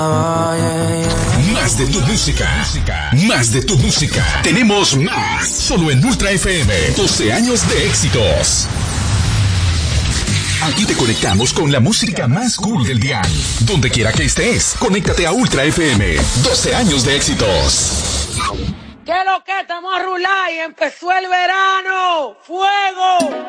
Más de tu música. Más de tu música. Tenemos más. Solo en Ultra FM. 12 años de éxitos. Aquí te conectamos con la música más cool del dial. Donde quiera que estés, conéctate a Ultra FM. 12 años de éxitos. ¿Qué lo que estamos a rular y empezó el verano? ¡Fuego!